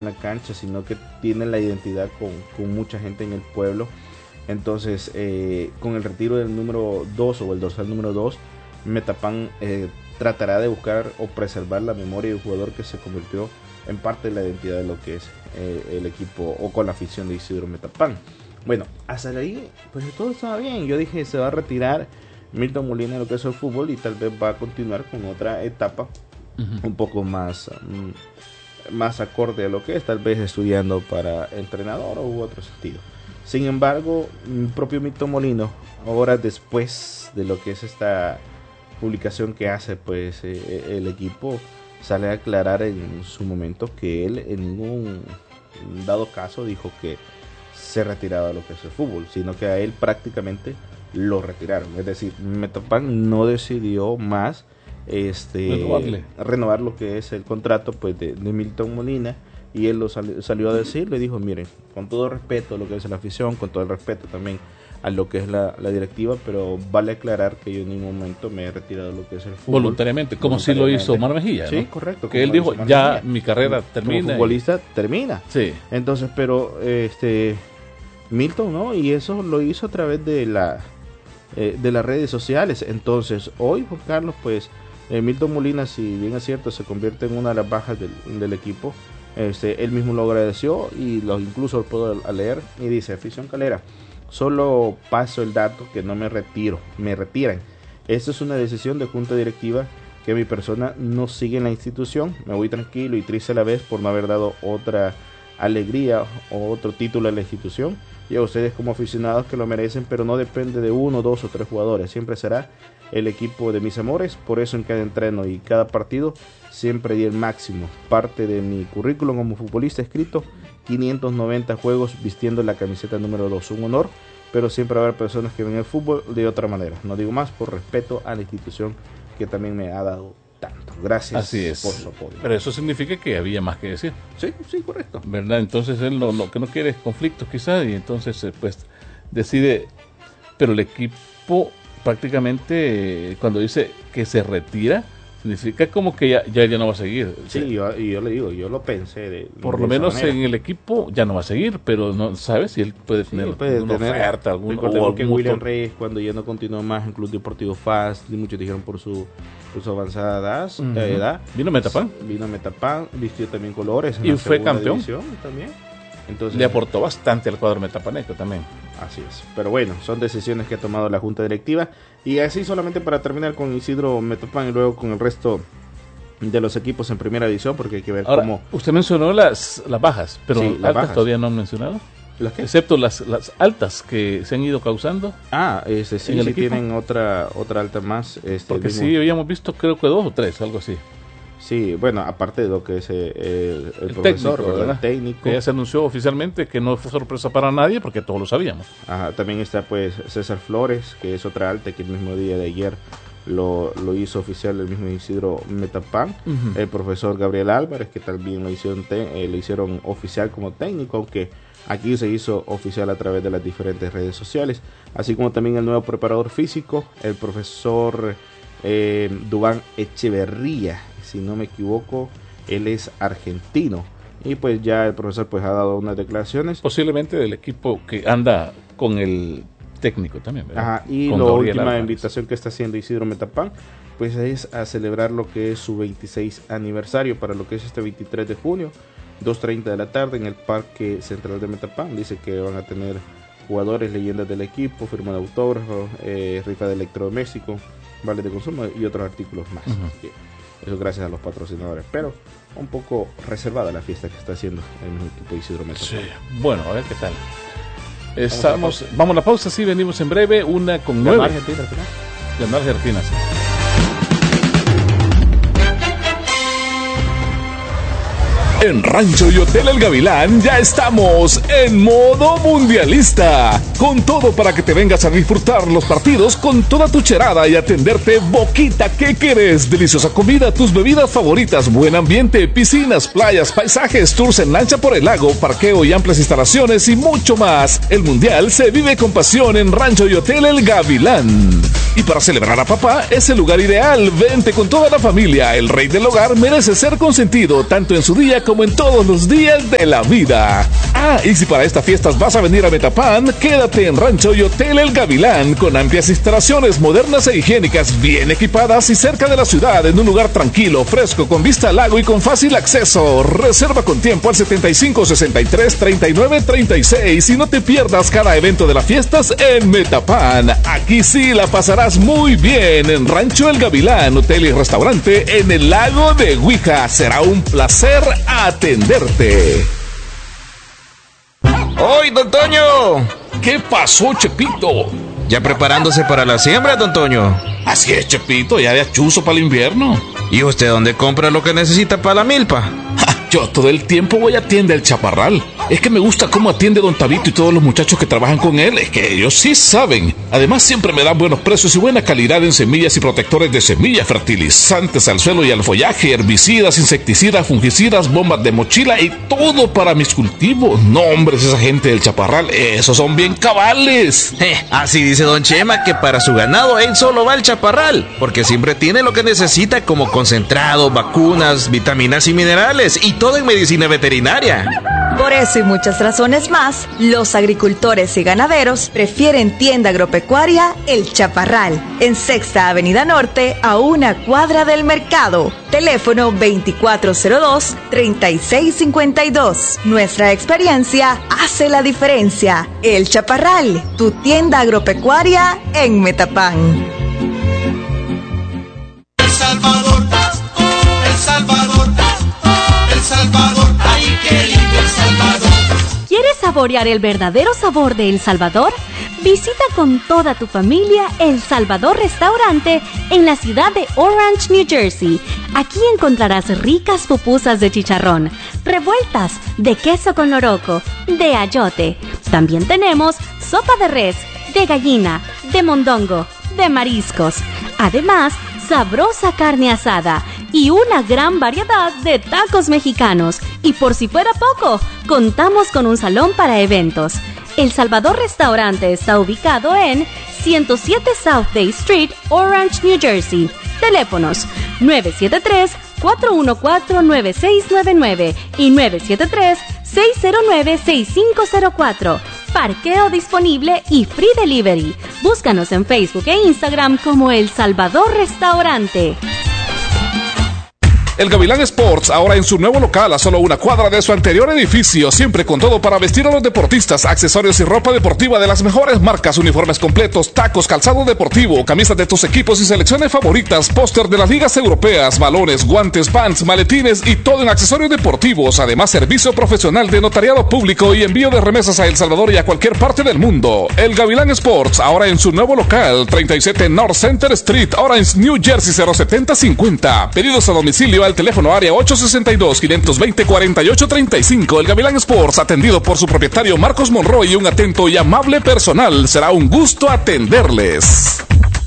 en la cancha, sino que tiene la identidad con mucha gente en el pueblo. Entonces, con el retiro del número 2 o el dorsal número 2, Metapan tratará de buscar o preservar la memoria del jugador que se convirtió en parte de la identidad de lo que es el equipo o con la afición de Isidro Metapan. Bueno, hasta ahí pues todo estaba bien. Yo dije, se va a retirar Milton Molina de lo que es el fútbol y tal vez va a continuar con otra etapa un poco más acorde a lo que es, tal vez estudiando para entrenador u otro sentido. Sin embargo, el propio Milton Molina, horas después de lo que es esta publicación que hace pues el equipo, sale a aclarar en su momento que él en ningún dado caso dijo que se retiraba de lo que es el fútbol, sino que a él prácticamente lo retiraron. Es decir, Metapan no decidió más renovar lo que es el contrato pues de Milton Molina, y él salió a decir, le dijo, miren, con todo respeto a lo que es la afición, con todo el respeto también a lo que es la directiva, pero vale aclarar que yo en ningún momento me he retirado de lo que es el fútbol. Voluntariamente, como si lo hizo Omar Mejía, ¿no? Sí, correcto. Que él dijo, ya mi carrera termina. Como futbolista termina. Sí. Entonces, pero Milton no, y eso lo hizo a través de las redes sociales. Entonces, hoy, Juan Carlos, pues, Milton Molina, si bien es cierto, se convierte en una de las bajas del equipo. Él mismo lo agradeció y incluso lo puedo leer y dice: afición calera, solo paso el dato que no me retiran. Esto es una decisión de junta directiva que mi persona no sigue en la institución. Me voy tranquilo y triste a la vez por no haber dado otra alegría o otro título a la institución, y a ustedes como aficionados que lo merecen, pero no depende de 1, 2 o 3 jugadores, siempre será el equipo de mis amores. Por eso en cada entreno y cada partido siempre di el máximo. Parte de mi currículum como futbolista escrito: 590 juegos vistiendo la camiseta número 2, un honor, pero siempre va a haber personas que ven el fútbol de otra manera. No digo más por respeto a la institución que también me ha dado tanto. Gracias. Así es. Por su apoyo. Pero eso significa que había más que decir. Sí, correcto. ¿Verdad? Entonces él lo que no quiere es conflictos quizás, y entonces pues decide, pero el equipo prácticamente cuando dice que se retira, significa como que ya no va a seguir. Sí, yo le digo, yo lo pensé por lo menos en el equipo ya no va a seguir, pero no sabes si él puede tener una oferta, que William Reyes, cuando ya no continuó más en Club Deportivo FAS, y muchos dijeron por su avanzada edad, vino Metapan, vistió también colores y fue campeón también. Entonces, le aportó bastante al cuadro metapaneco también. Así es. Pero bueno, son decisiones que ha tomado la junta directiva. Y así, solamente para terminar con Isidro Metapan y luego con el resto de los equipos en primera división, porque hay que ver cómo... Usted mencionó las bajas, pero sí, las altas todavía no han mencionado. ¿Las qué? Excepto las altas que se han ido causando. Sí tienen otra alta más. Porque sí, habíamos visto creo que 2 o 3, algo así. Sí, bueno, aparte de lo que es el profesor, técnico, ¿verdad? El técnico. Que ya se anunció oficialmente, que no fue sorpresa para nadie, porque todos lo sabíamos. Ajá, también está pues César Flores, que es otra alta, que el mismo día de ayer lo hizo oficial el mismo Isidro Metapan. El profesor Gabriel Álvarez, que también lo hicieron oficial como técnico, aunque aquí se hizo oficial a través de las diferentes redes sociales. Así como también el nuevo preparador físico, el profesor Duván Echeverría. Si no me equivoco, él es argentino. Y pues ya el profesor pues ha dado unas declaraciones. Posiblemente del equipo que anda con el técnico también, ¿verdad? Ajá, y la última invitación que está haciendo Isidro Metapan pues es a celebrar lo que es su 26 aniversario, para lo que es este 23 de junio, 2:30 de la tarde en el Parque Central de Metapan. Dice que van a tener jugadores, leyendas del equipo, firma de autógrafo, rifa de electrodoméstico, vales de consumo y otros artículos más. Eso gracias a los patrocinadores, pero un poco reservada la fiesta que está haciendo el mismo equipo Isidro Metapan. Sí. Bueno, a ver qué tal. Vamos a la pausa, sí, venimos en breve, 1:09. Ganó Argentina, sí. En Rancho y Hotel El Gavilán ya estamos en modo mundialista, con todo para que te vengas a disfrutar los partidos con toda tu cherada y atenderte boquita que querés, deliciosa comida, tus bebidas favoritas, buen ambiente, piscinas, playas, paisajes, tours en lancha por el lago, parqueo y amplias instalaciones y mucho más. El mundial se vive con pasión en Rancho y Hotel El Gavilán. Y para celebrar a papá es el lugar ideal. Vente con toda la familia, el rey del hogar merece ser consentido tanto en su día como como en todos los días de la vida. Ah, y si para estas fiestas vas a venir a Metapan, quédate en Rancho y Hotel El Gavilán, con amplias instalaciones modernas e higiénicas, bien equipadas y cerca de la ciudad, en un lugar tranquilo, fresco, con vista al lago y con fácil acceso. Reserva con tiempo al 75 63 39 36 y no te pierdas cada evento de las fiestas en Metapan. Aquí sí la pasarás muy bien en Rancho El Gavilán, hotel y restaurante en el lago de Huija. Será un placer atenderte. ¡Hoy, don Toño! ¿Qué pasó, Chepito? Ya preparándose para la siembra, don Toño. Así es, Chepito, ya de achuzo para el invierno. ¿Y usted dónde compra lo que necesita para la milpa? Yo todo el tiempo voy a Tienda El Chaparral. Es que me gusta cómo atiende don Tabito y todos los muchachos que trabajan con él. Es que ellos sí saben. Además siempre me dan buenos precios y buena calidad en semillas y protectores de semillas, fertilizantes al suelo y al follaje, herbicidas, insecticidas, fungicidas, bombas de mochila y todo para mis cultivos. No, hombres, esa gente del Chaparral, esos son bien cabales. Así dice don Chema que para su ganado él solo va al Chaparral, porque siempre tiene lo que necesita como concentrado, vacunas, vitaminas y minerales, y todo en medicina veterinaria. Por eso y muchas razones más, los agricultores y ganaderos prefieren Tienda Agropecuaria El Chaparral, en Sexta Avenida Norte, a una cuadra del mercado. Teléfono 2402-3652. Nuestra experiencia hace la diferencia. El Chaparral, tu tienda agropecuaria en Metapán. El Salvador, El Salvador, El Salvador, ay, qué lindo El Salvador. ¿Quieres saborear el verdadero sabor de El Salvador? Visita con toda tu familia El Salvador Restaurante en la ciudad de Orange, New Jersey. Aquí encontrarás ricas pupusas de chicharrón, revueltas de queso con loroco, de ayote. También tenemos sopa de res, de gallina, de mondongo, de mariscos. Además, sabrosa carne asada y una gran variedad de tacos mexicanos. Y por si fuera poco, contamos con un salón para eventos. El Salvador Restaurante está ubicado en 107 South Day Street, Orange, New Jersey. Teléfonos 973-414-9699 y 973-609-6504. Parqueo disponible y free delivery. Búscanos en Facebook e Instagram como El Salvador Restaurante. El Gavilán Sports, ahora en su nuevo local a solo una cuadra de su anterior edificio, siempre con todo para vestir a los deportistas, accesorios y ropa deportiva de las mejores marcas, uniformes completos, tacos, calzado deportivo, camisas de tus equipos y selecciones favoritas, póster de las ligas europeas, balones, guantes, pants, maletines y todo en accesorios deportivos. Además, servicio profesional de notariado público y envío de remesas a El Salvador y a cualquier parte del mundo. El Gavilán Sports, ahora en su nuevo local, 37 North Center Street, Orange, New Jersey 07050. Pedidos a domicilio al teléfono área 862-520-4835. El Gavilán Sports, atendido por su propietario Marcos Monroy y un atento y amable personal. Será un gusto atenderles.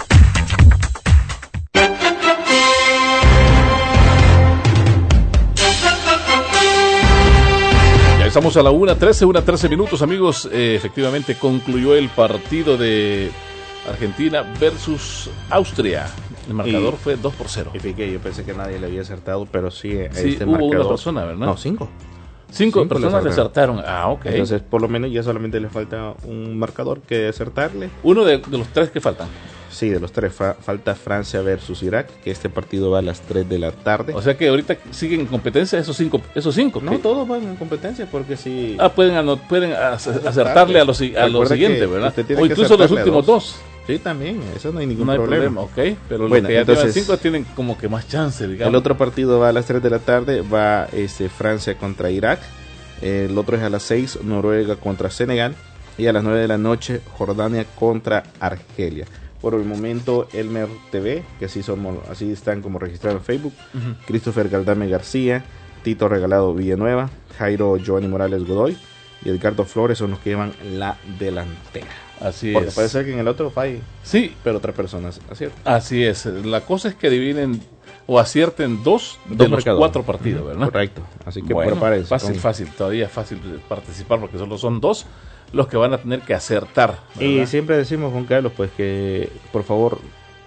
Ya estamos a la 1:13 minutos, amigos. Efectivamente concluyó el partido de Argentina versus Austria. El marcador fue 2-0. Y fíjate, yo pensé que nadie le había acertado, pero sí, sí hubo marcador. Una persona, ¿verdad? No, 5. 5 personas le acertaron. Ah, ok. Entonces, por lo menos ya solamente le falta un marcador que acertarle. Uno de los 3 que faltan. Sí, de los 3. Falta Francia versus Irak, que este partido va a las 3 de la tarde. O sea que ahorita siguen en competencia esos cinco. No, todos van en competencia porque sí. Pueden acertarle a los siguientes, ¿verdad? O incluso los últimos 2. Sí, también, eso no hay ningún problema. Ok, pero bueno, los que ya entonces, tienen 5 tienen como que más chance, digamos. El otro partido va a las 3 de la tarde, va Francia contra Irak. El otro es a las 6, Noruega contra Senegal. Y a las 9 de la noche, Jordania contra Argelia. Por el momento, Elmer TV, que así están como registrados en Facebook. Christopher Galdame García, Tito Regalado Villanueva, Jairo Giovanni Morales Godoy y Edgardo Flores son los que llevan la delantera. Así Porque es. puede ser que en el otro falle. Sí. Pero otras personas aciertan. Así es. La cosa es que adivinen o acierten 2 de los 4 partidos, ¿verdad? Correcto. Así que bueno, prepárense. Fácil. Todavía fácil participar porque solo son 2 los que van a tener que acertar, ¿verdad? Y siempre decimos, Juan Carlos, pues que por favor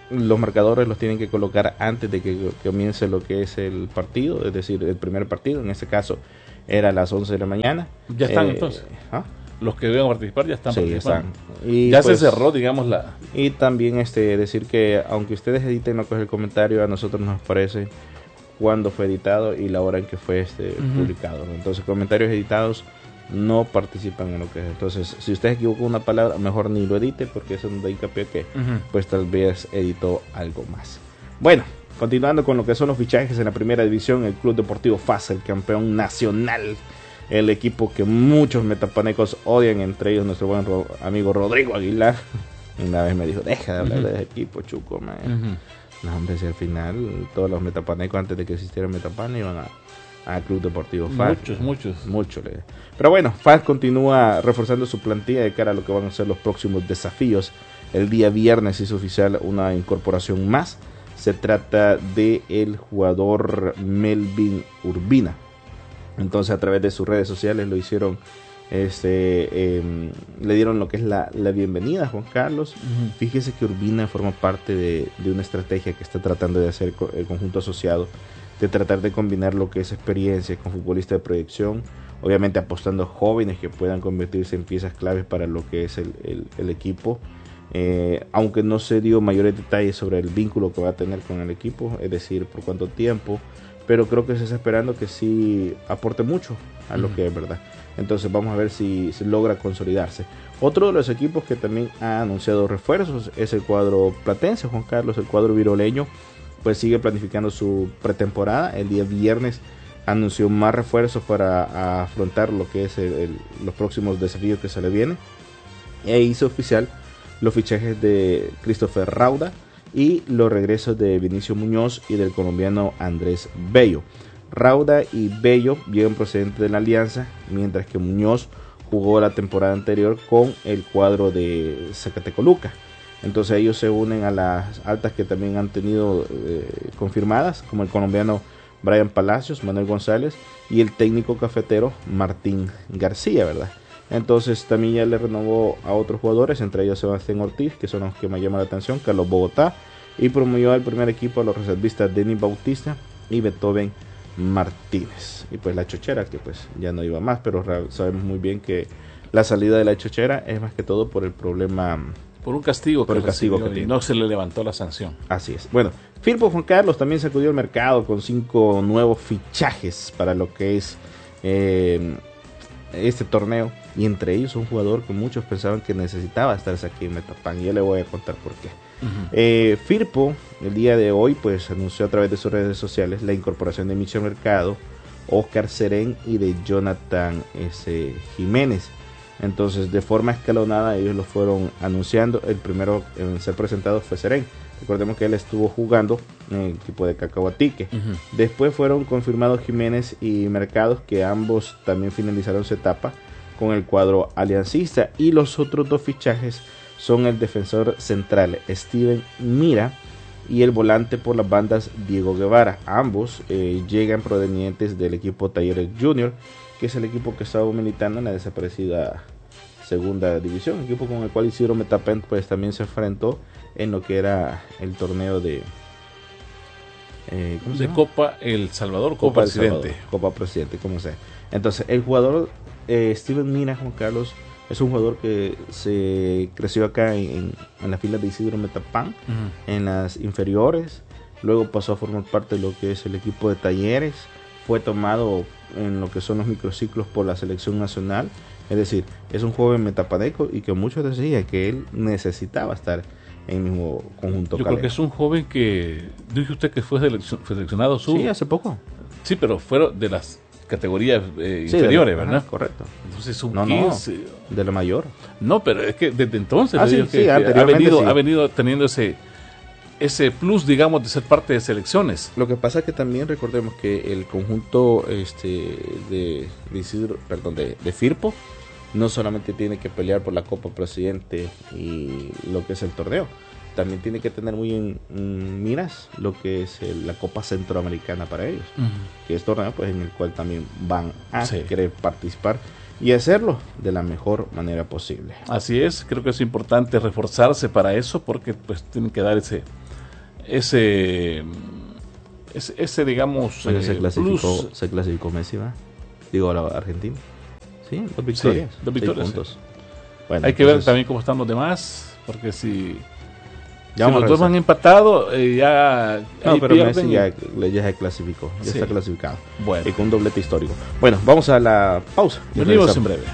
los marcadores los tienen que colocar antes de que comience lo que es el partido, es decir, el primer partido, en este caso era a las 11 de la mañana. ¿Ya están entonces? Los que deben participar ya están participando. Y ya pues, se cerró, digamos, la... Y también decir que aunque ustedes editen lo que es el comentario, a nosotros nos aparece cuándo fue editado y la hora en que fue publicado, ¿no? Entonces comentarios editados no participan en lo que es. Entonces si usted equivocó una palabra, mejor ni lo edite, porque eso nos da hincapié que pues tal vez editó algo más. Bueno, continuando con lo que son los fichajes en la primera división, el Club Deportivo FAS, el campeón nacional, el equipo que muchos metapanecos odian, entre ellos nuestro buen amigo Rodrigo Aguilar. Una vez me dijo, deja de hablar de ese equipo, chuco, man. No, hombre, si al final todos los metapanecos, antes de que existiera Metapane, iban a Club Deportivo FAS. Muchos. Pero bueno, FAS continúa reforzando su plantilla de cara a lo que van a ser los próximos desafíos. El día viernes hizo oficial una incorporación más. Se trata de el jugador Melvin Urbina. Entonces, a través de sus redes sociales lo hicieron, le dieron lo que es la bienvenida a Juan Carlos. Fíjese que Urbina forma parte de una estrategia que está tratando de hacer el conjunto asociado, de tratar de combinar lo que es experiencia con futbolistas de proyección, obviamente apostando a jóvenes que puedan convertirse en piezas claves para lo que es el equipo. Aunque no se dio mayores detalles sobre el vínculo que va a tener con el equipo, es decir, por cuánto tiempo, pero creo que se está esperando que sí aporte mucho a lo que es verdad. Entonces vamos a ver si logra consolidarse. Otro de los equipos que también ha anunciado refuerzos es el cuadro platense, Juan Carlos, el cuadro viroleño, pues sigue planificando su pretemporada. El día viernes anunció más refuerzos para afrontar lo que es los próximos desafíos que se le vienen, e hizo oficial los fichajes de Christopher Rauda y los regresos de Vinicio Muñoz y del colombiano Andrés Bello. Rauda y Bello llegan procedentes de la Alianza, mientras que Muñoz jugó la temporada anterior con el cuadro de Zacatecoluca. Entonces ellos se unen a las altas que también han tenido confirmadas, como el colombiano Brian Palacios, Manuel González y el técnico cafetero Martín García, ¿verdad? Entonces también ya le renovó a otros jugadores, entre ellos Sebastián Ortiz, que son los que me llaman la atención, Carlos Bogotá, y promovió al primer equipo a los reservistas Denis Bautista y Beethoven Martínez. Y pues la Chochera, que pues ya no iba más, pero sabemos muy bien que la salida de la Chochera es más que todo por el problema, por un castigo, que tiene. No se le levantó la sanción. Así es. Bueno, Firpo Juan Carlos también sacudió el mercado con 5 nuevos fichajes para lo que es este torneo, y entre ellos un jugador que muchos pensaban que necesitaba estarse aquí en Metapan, y yo le voy a contar por qué. Firpo el día de hoy pues anunció a través de sus redes sociales la incorporación de Michel Mercado, Oscar Serén y de Jonathan Jiménez. Entonces, de forma escalonada ellos lo fueron anunciando. El primero en ser presentado fue Serén. Recordemos que él estuvo jugando en el equipo de Cacahuatique. Después fueron confirmados Jiménez y Mercados, que ambos también finalizaron su etapa con el cuadro aliancista. Y los otros 2 fichajes son el defensor central Steven Mira y el volante por las bandas Diego Guevara. Ambos llegan provenientes del equipo Talleres Junior, que es el equipo que estaba militando en la desaparecida segunda división, equipo con el cual Isidro Metapén pues también se enfrentó en lo que era el torneo de Copa El Salvador, Copa Presidente. Copa Presidente, como sea. Entonces el jugador Steven Mina, Juan Carlos, es un jugador que se creció acá en las filas de Isidro Metapán, en las inferiores, luego pasó a formar parte de lo que es el equipo de Talleres, fue tomado en lo que son los microciclos por la selección nacional. Es decir, es un joven metapaneco y que muchos decían que él necesitaba estar en el mismo conjunto. Yo creo que es un joven que, dijo usted que fue seleccionado Sí, hace poco. Sí, pero fueron de las categorías inferiores, ¿verdad? Correcto. Entonces un 15. De la mayor. No, pero es que desde entonces ha venido teniendo ese plus, digamos, de ser parte de selecciones. Lo que pasa es que también recordemos que el conjunto de Firpo no solamente tiene que pelear por la Copa Presidente y lo que es el torneo, también tiene que tener muy en miras lo que es la Copa Centroamericana para ellos, que es torneo pues en el cual también van a querer participar y hacerlo de la mejor manera posible. Así es, creo que es importante reforzarse para eso, porque pues tienen que dar ese digamos, Bueno, plus. se clasificó Messi, ¿va? Digo, la Argentina. Sí, 2 victorias. Sí, 2 victorias. 6 puntos. Bueno, Hay que ver también cómo están los demás, porque si ya los dos han empatado, ya. No, pero pierden. Messi ya se clasificó, ya Sí. está clasificado. Bueno. Y con un doblete histórico. Bueno, vamos a la pausa. y Venimos regresamos. en breve.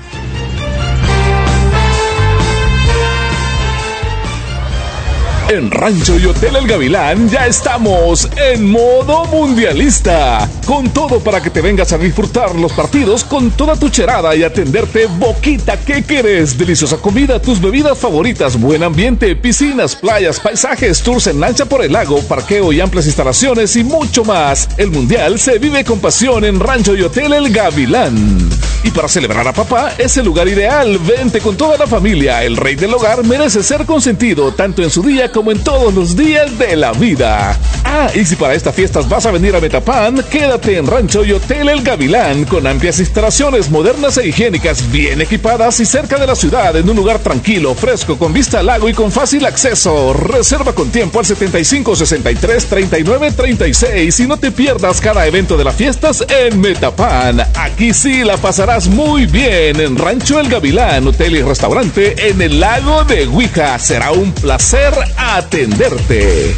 En Rancho y Hotel El Gavilán ya estamos en modo mundialista. Con todo para que te vengas a disfrutar los partidos con toda tu cherada y atenderte boquita que querés. Deliciosa comida, tus bebidas favoritas, buen ambiente, piscinas, playas, paisajes, tours en lancha por el lago, parqueo y amplias instalaciones y mucho más. El mundial se vive con pasión en Rancho y Hotel El Gavilán. Y para celebrar a papá es el lugar ideal. Vente con toda la familia. El rey del hogar merece ser consentido tanto en su día como en todos los días de la vida. Ah, y si para estas fiestas vas a venir a Metapan, quédate en Rancho y Hotel El Gavilán con amplias instalaciones modernas e higiénicas, bien equipadas y cerca de la ciudad, en un lugar tranquilo, fresco, con vista al lago y con fácil acceso. Reserva con tiempo al 75 63 39 36 y no te pierdas cada evento de las fiestas en Metapan. Aquí sí la pasarás muy bien en Rancho El Gavilán, hotel y restaurante en el lago de Huija. Será un placer atenderte.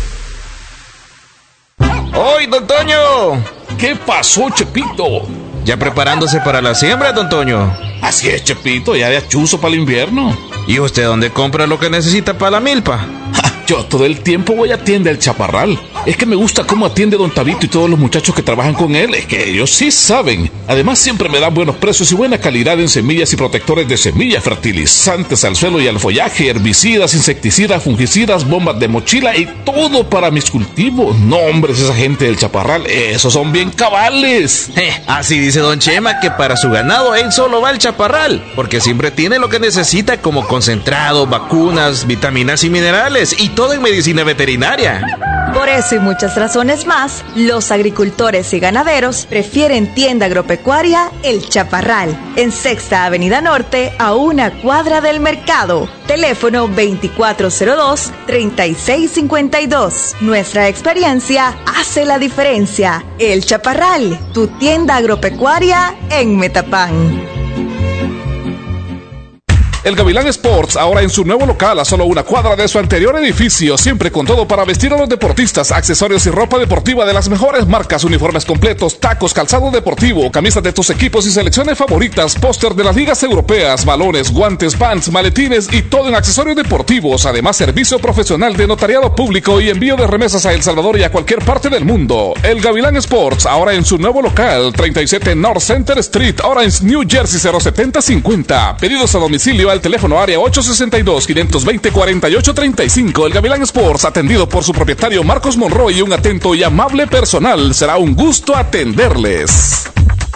¡Hoy, don Toño! ¿Qué pasó, Chepito? Ya preparándose para la siembra, don Toño. Así es, Chepito, ya de achuzo para el invierno. ¿Y usted dónde compra lo que necesita para la milpa? Ja, yo todo el tiempo voy a Tienda El Chaparral. Es que me gusta cómo atiende don Tabito y todos los muchachos que trabajan con él. Es que ellos sí saben. Además, siempre me dan buenos precios y buena calidad en semillas y protectores de semillas, fertilizantes al suelo y al follaje, herbicidas, insecticidas, fungicidas, bombas de mochila y todo para mis cultivos. No, hombres, esa gente del Chaparral, esos son bien cabales. Así dice don Chema que para su ganado él solo va al Chaparral, porque siempre tiene lo que necesita como concentrado, vacunas, vitaminas y minerales, y todo en medicina veterinaria. Por eso y muchas razones más, los agricultores y ganaderos prefieren Tienda Agropecuaria El Chaparral, en Sexta Avenida Norte, a una cuadra del mercado. Teléfono 2402-3652. Nuestra experiencia hace la diferencia. El Chaparral, tu tienda agropecuaria en Metapán. El Gavilán Sports, ahora en su nuevo local a solo una cuadra de su anterior edificio, siempre con todo para vestir a los deportistas, accesorios y ropa deportiva de las mejores marcas, uniformes completos, tacos, calzado deportivo, camisas de tus equipos y selecciones favoritas, póster de las ligas europeas, balones, guantes, pants, maletines y todo en accesorios deportivos. Además, servicio profesional de notariado público y envío de remesas a El Salvador y a cualquier parte del mundo. El Gavilán Sports, ahora en su nuevo local, 37 North Center Street, Orange, New Jersey 07050. Pedidos a domicilio al teléfono área 862-520-4835. El Gavilán Sports, atendido por su propietario Marcos Monroy y un atento y amable personal. Será un gusto atenderles.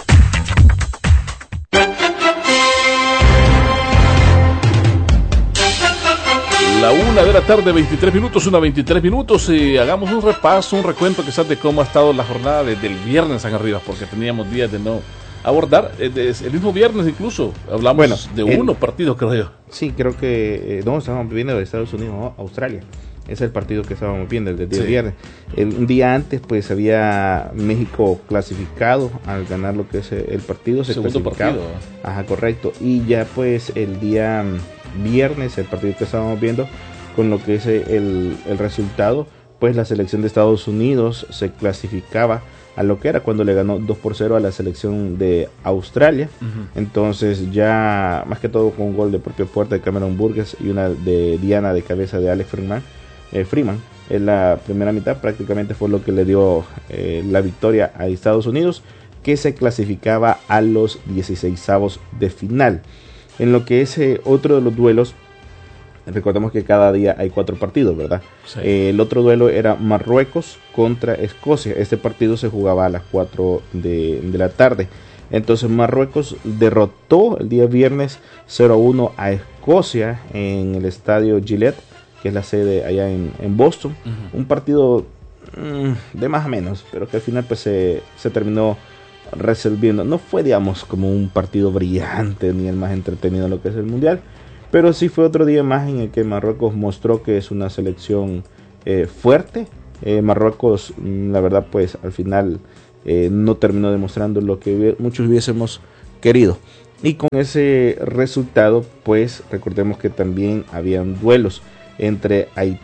La 1:00 PM, 23 minutos, y hagamos un repaso, un recuento quizás de cómo ha estado la jornada desde el viernes en arriba, porque teníamos días de no abordar. El mismo viernes incluso hablamos de uno partido, creo yo. Sí, creo que no, estábamos viendo de Estados Unidos a Australia. Ese es el partido que estábamos viendo desde el viernes. Un día antes, pues había México clasificado al ganar lo que es el partido. Segundo partido. Ajá, correcto. Y ya pues el día viernes, el partido que estábamos viendo, con lo que es el resultado, pues la selección de Estados Unidos se clasificaba a lo que era cuando le ganó 2-0 a la selección de Australia. Entonces ya más que todo con un gol de propia puerta de Cameron Burgess y una de Diana de cabeza de Alex Freeman en la primera mitad prácticamente fue lo que le dio la victoria a Estados Unidos, que se clasificaba a los 16avos de final. En lo que es otro de los duelos, recordemos que cada día hay 4 partidos, ¿verdad? Sí. El otro duelo era Marruecos contra Escocia. Este partido se jugaba a las 4 de la tarde. Entonces Marruecos derrotó el día viernes 0-1 a Escocia en el estadio Gillette, que es la sede allá en Boston. Un partido de más a menos, pero que al final pues se terminó resolviendo. No fue, digamos, como un partido brillante ni el más entretenido en lo que es el mundial, pero sí fue otro día más en el que Marruecos mostró que es una selección fuerte, Marruecos, la verdad, pues al final no terminó demostrando lo que muchos hubiésemos querido. Y con ese resultado, pues recordemos que también habían duelos entre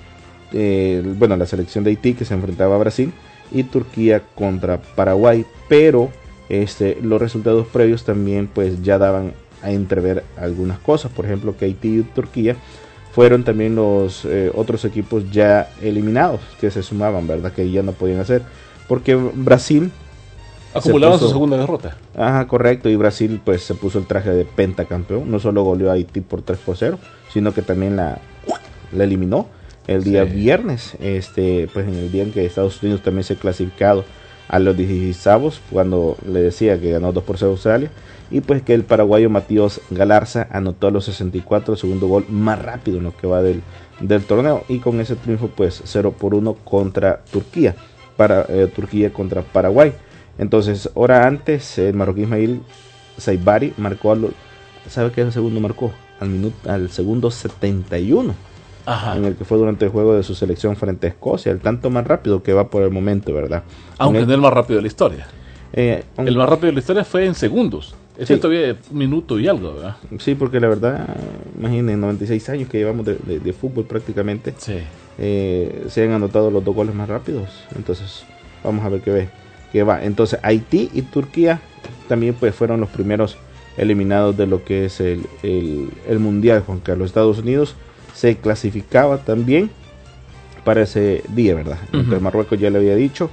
la selección de Haití, que se enfrentaba a Brasil, y Turquía contra Paraguay, pero los resultados previos también pues ya daban a entrever algunas cosas. Por ejemplo, que Haití y Turquía fueron también los otros equipos ya eliminados que se sumaban, ¿verdad? Que ya no podían hacer, porque Brasil acumulaba su segunda derrota. Ajá, correcto, y Brasil pues se puso el traje de pentacampeón, no solo goleó a Haití por 3-0, sino que también la eliminó el día viernes, pues en el día en que Estados Unidos también se ha clasificado a los 16avos, cuando le decía que ganó 2-0 a Australia, y pues que el paraguayo Matías Galarza anotó a los 64, el segundo gol más rápido en lo que va del torneo, y con ese triunfo pues 0-1 contra Turquía, Turquía contra Paraguay. Entonces, hora antes, el marroquí Ismail Saibari marcó ¿sabe qué segundo marcó? Al segundo 71. Ajá. En el que fue durante el juego de su selección frente a Escocia, el tanto más rápido que va por el momento, ¿verdad? Aunque no el más rápido de la historia. El más rápido de la historia fue en segundos. Ese todavía un minuto y algo, ¿verdad? Sí, porque la verdad, imaginen, 96 años que llevamos de fútbol prácticamente. Sí. Se han anotado los 2 goles más rápidos. Entonces, vamos a ver qué va. Entonces, Haití y Turquía también pues fueron los primeros eliminados de lo que es el Mundial, Juan Carlos. Estados Unidos se clasificaba también para ese día, ¿verdad? Uh-huh. Entonces, Marruecos ya le había dicho.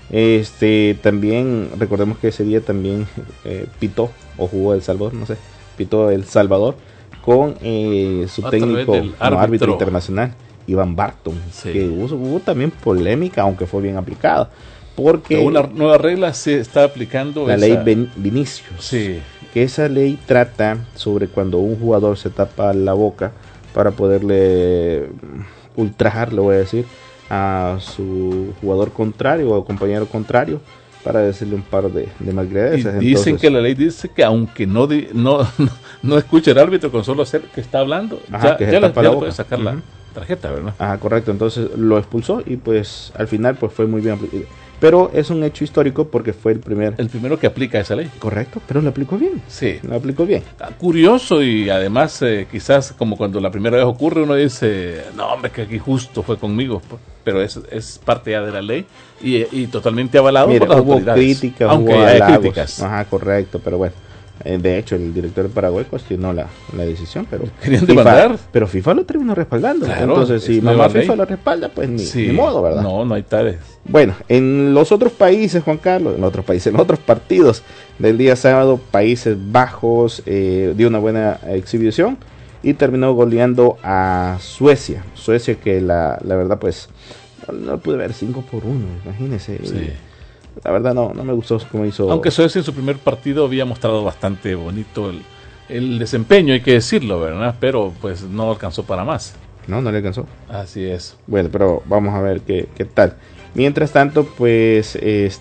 También recordemos que ese día también pitó o jugó El Salvador, no sé, pitó El Salvador con su técnico árbitro internacional, Ivan Barton, que hubo también polémica, aunque fue bien aplicada, porque una nueva regla se está aplicando, la ley Vinicius, que esa ley trata sobre cuando un jugador se tapa la boca para poderle ultrajar, le voy a decir, a su jugador contrario o compañero contrario, para decirle un par de malcriadeces. Dicen que la ley dice que aunque no escuche el árbitro, con solo hacer que está hablando, ya le puede sacar la tarjeta, ¿verdad? Ajá, correcto. Entonces lo expulsó y pues al final pues fue muy bien aplicado. Pero es un hecho histórico porque fue el primero que aplica esa ley. Correcto, pero lo aplicó bien. Sí. Lo aplicó bien. Curioso, y además quizás como cuando la primera vez ocurre uno dice, no hombre, que aquí justo fue conmigo, pero es parte ya de la ley y totalmente avalado. Mira, por las hubo autoridades. Críticas, aunque hubo hay halagos. Críticas. Ajá, correcto, pero bueno. De hecho, el director de Paraguay cuestionó la decisión, pero querían demandar. Pero FIFA lo terminó respaldando. Claro, entonces, si mamá FIFA lo respalda, pues ni modo, ¿verdad? No hay tales. Bueno, en los otros países, Juan Carlos, en los otros partidos del día sábado, Países Bajos dio una buena exhibición y terminó goleando a Suecia. Suecia que la verdad, pues, no pude ver 5-1, imagínese. Sí. La verdad no me gustó cómo hizo. Aunque Suecia en su primer partido había mostrado bastante bonito el desempeño, hay que decirlo, ¿verdad? Pero pues no alcanzó para más. No le alcanzó. Así es. Bueno, pero vamos a ver qué tal. Mientras tanto, pues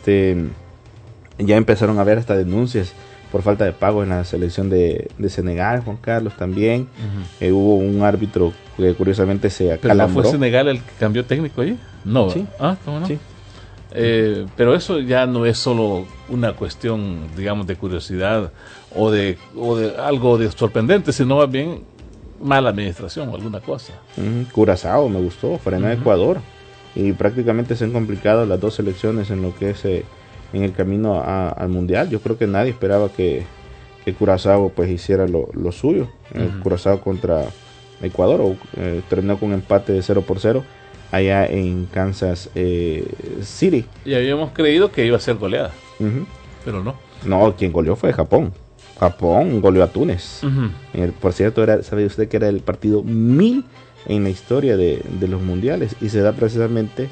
ya empezaron a haber hasta denuncias por falta de pago en la selección de Senegal, Juan Carlos, también. Uh-huh. Hubo un árbitro que curiosamente se acalambró. ¿Pero no fue Senegal el que cambió técnico allí? No. Sí. ¿Cómo no? Sí. Pero eso ya no es solo una cuestión, digamos, de curiosidad o de algo de sorprendente, sino más bien mala administración o alguna cosa. Curazao me gustó, frenó a Ecuador y prácticamente se han complicado las dos selecciones en lo que es en el camino al Mundial. Yo creo que nadie esperaba que Curazao pues hiciera lo suyo. Curazao contra Ecuador terminó con un empate de 0-0 allá en Kansas City. Y habíamos creído que iba a ser goleada, pero no. No, quien goleó fue Japón. Japón goleó a Túnez. Por cierto, ¿sabe usted que era el partido 1000 en la historia de los mundiales? Y se da precisamente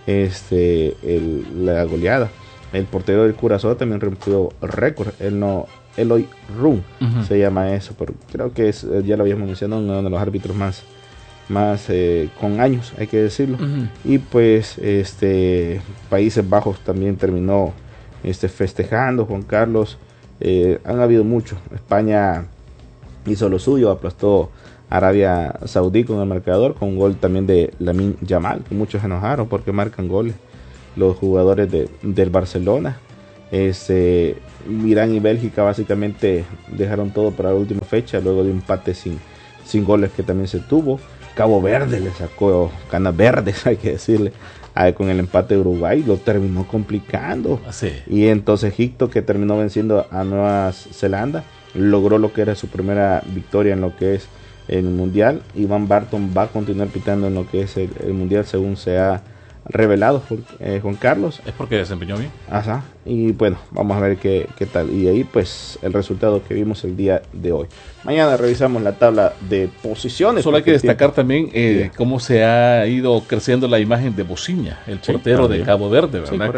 la goleada. El portero del Curazao también rompió récord. Eloy Run se llama eso, pero creo que ya lo habíamos mencionado, uno de los árbitros más con años, hay que decirlo. Y pues Países Bajos también terminó festejando, Juan Carlos. Han habido mucho. España hizo lo suyo, aplastó Arabia Saudí con el marcador, con un gol también de Lamine Yamal, que muchos se enojaron porque marcan goles los jugadores del Barcelona. Irán y Bélgica básicamente dejaron todo para la última fecha, luego de un empate sin goles que también se tuvo. Cabo Verde le sacó canas verdes, hay que decirle, con el empate de Uruguay, lo terminó complicando. Y entonces Egipto, que terminó venciendo a Nueva Zelanda, logró lo que era su primera victoria en lo que es el Mundial. Iván Barton va a continuar pitando en lo que es el Mundial, según se ha revelado Juan Carlos. Es porque desempeñó bien. Ajá. Y bueno, vamos a ver qué tal. Y ahí pues el resultado que vimos el día de hoy. Mañana revisamos la tabla de posiciones. Solo hay que destacar también cómo se ha ido creciendo la imagen de Bociña, el portero de Cabo Verde, ¿verdad?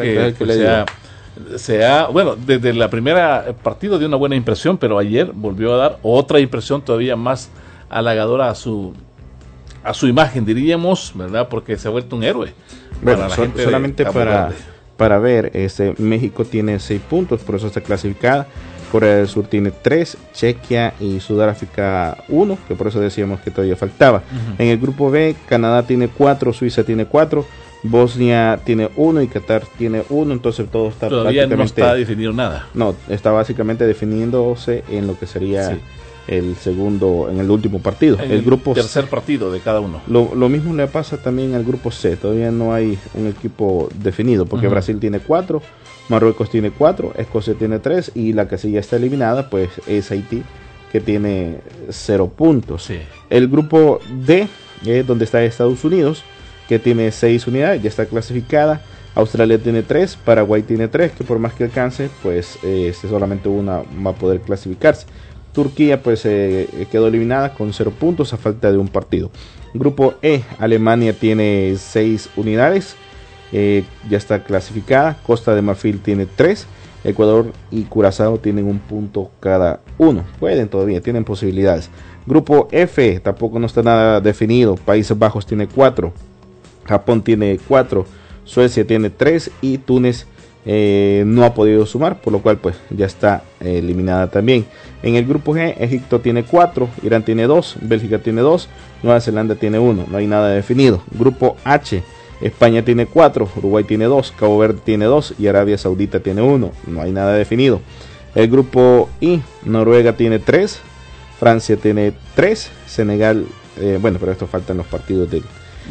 Bueno, desde la primera partido dio una buena impresión, pero ayer volvió a dar otra impresión todavía más halagadora a su imagen, diríamos, ¿verdad? Porque se ha vuelto un héroe. Bueno, solamente para ver, México tiene 6 puntos, por eso está clasificada. Corea del Sur tiene 3, Chequia y Sudáfrica 1, que por eso decíamos que todavía faltaba. En el grupo B, Canadá tiene 4, Suiza tiene 4, Bosnia tiene 1 y Qatar tiene 1, entonces todo está todavía no está definido nada. No, está básicamente definiéndose en lo que sería el segundo, en el último partido, el grupo tercer partido de cada uno. Lo mismo le pasa también al grupo C, todavía no hay un equipo definido, porque Brasil tiene 4, Marruecos tiene 4, Escocia tiene 3 y la que sí ya está eliminada pues es Haití, que tiene 0 puntos. El grupo D es donde está Estados Unidos, que tiene 6 unidades, ya está clasificada. Australia tiene 3, Paraguay tiene 3, que por más que alcance pues solamente una va a poder clasificarse. Turquía pues quedó eliminada con 0 puntos a falta de un partido. Grupo E, Alemania tiene 6 unidades, ya está clasificada. Costa de Marfil tiene 3, Ecuador y Curazao tienen 1 punto cada uno. Pueden todavía, tienen posibilidades. Grupo F, tampoco no está nada definido. Países Bajos tiene 4, Japón tiene 4, Suecia tiene 3 y Túnez no ha podido sumar, por lo cual pues ya está eliminada también. En el grupo G, Egipto tiene 4, Irán tiene 2, Bélgica tiene 2, Nueva Zelanda tiene 1, no hay nada definido. Grupo H, España tiene 4, Uruguay tiene 2, Cabo Verde tiene 2 y Arabia Saudita tiene 1, no hay nada definido. El grupo I, Noruega tiene 3, Francia tiene 3, Senegal, bueno, pero esto faltan los partidos del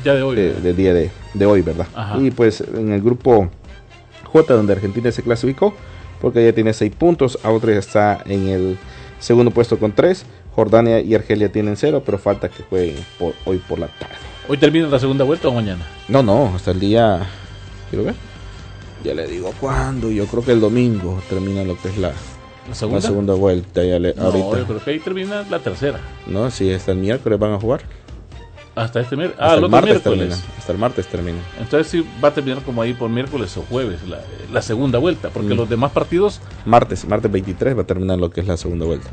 día de hoy, ¿verdad? Ajá. Y pues en el grupo J, donde Argentina se clasificó, porque ya tiene 6 puntos, Austria está en el segundo puesto con 3, Jordania y Argelia tienen 0, pero falta que jueguen hoy por la tarde. ¿Hoy termina la segunda vuelta o mañana? No, hasta el día, quiero ver, ya le digo cuándo, yo creo que el domingo termina lo que es la segunda vuelta. Ahorita. Yo creo que ahí termina la tercera. No, sí, hasta el miércoles van a jugar. Hasta este miércoles. Hasta el martes termina. Hasta el martes termina. Entonces sí va a terminar como ahí por miércoles o jueves la segunda vuelta, porque los demás partidos... Martes 23 va a terminar lo que es la segunda vuelta.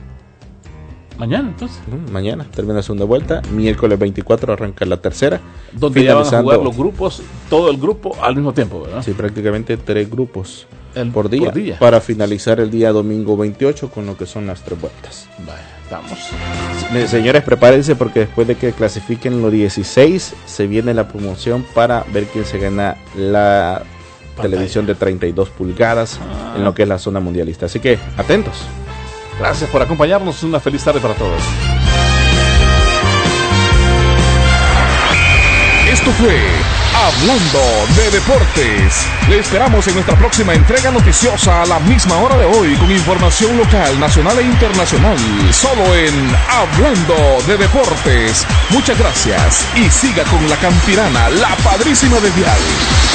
Mañana, entonces. Mañana termina la segunda vuelta. Miércoles 24 arranca la tercera. Donde ya van a jugar los grupos, todo el grupo al mismo tiempo, ¿verdad? Sí, prácticamente 3 grupos por día. Para finalizar el día domingo 28 con lo que son las 3 vueltas. Vale. Estamos. Señores, prepárense porque después de que clasifiquen los 16 se viene la promoción para ver quién se gana la televisión de 32 pulgadas en lo que es la zona mundialista. Así que atentos. Gracias por acompañarnos. Una feliz tarde para todos. Esto fue Hablando de Deportes. Le esperamos en nuestra próxima entrega noticiosa a la misma hora de hoy con información local, nacional e internacional. Solo en Hablando de Deportes. Muchas gracias y siga con la Campirana, la padrísima de Vial.